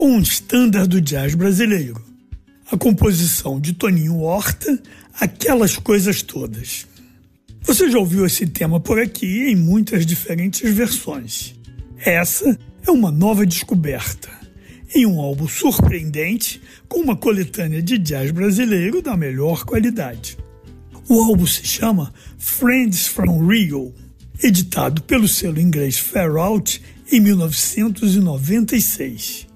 um standard do jazz brasileiro. A composição de Toninho Horta, Aquelas Coisas Todas. Você já ouviu esse tema por aqui em muitas diferentes versões. Essa é uma nova descoberta, em um álbum surpreendente com uma coletânea de jazz brasileiro da melhor qualidade. O álbum se chama Friends from Rio, editado pelo selo inglês Fair Out em 1996.